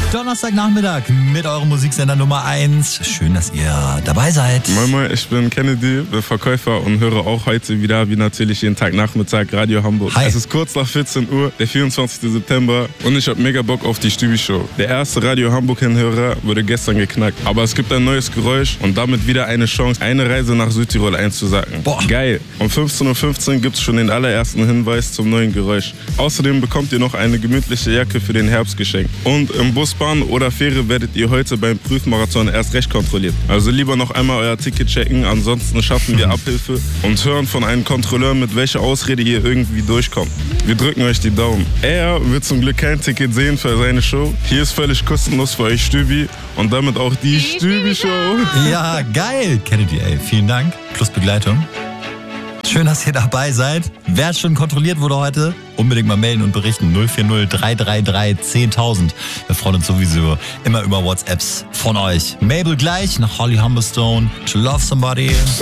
Donnerstagnachmittag mit eurem Musiksender Nummer 1. Schön, dass ihr dabei seid. Moin, ich bin Kennedy, bin Verkäufer und höre auch heute wieder, wie natürlich jeden Tag Nachmittag, Radio Hamburg. Hi. Es ist kurz nach 14 Uhr, der 24. September und ich habe mega Bock auf die Stübi-Show. Der erste Radio Hamburg-Hinhörer wurde gestern geknackt, aber es gibt ein neues Geräusch und damit wieder eine Chance, eine Reise nach Südtirol einzusacken. Boah. Geil. Um 15.15 Uhr gibt es schon den allerersten Hinweis zum neuen Geräusch. Außerdem bekommt ihr noch eine gemütliche Jacke für den Herbst geschenkt. Und im Bus, Bahn oder Fähre werdet ihr heute beim Prüfmarathon erst recht kontrolliert. Also lieber noch einmal euer Ticket checken, ansonsten schaffen wir Abhilfe und hören von einem Kontrolleur, mit welcher Ausrede ihr irgendwie durchkommt. Wir drücken euch die Daumen. Er wird zum Glück kein Ticket sehen für seine Show. Hier ist völlig kostenlos für euch Stübi und damit auch die Stübi-Show. Ja, geil. Kennedy, ey, vielen Dank. Plus Begleitung. Schön, dass ihr dabei seid. Wer schon kontrolliert wurde heute, unbedingt mal melden und berichten. 040 333 10.000. Wir freuen uns sowieso immer über WhatsApps von euch. Mabel gleich nach Holly Humberstone. To Love Somebody.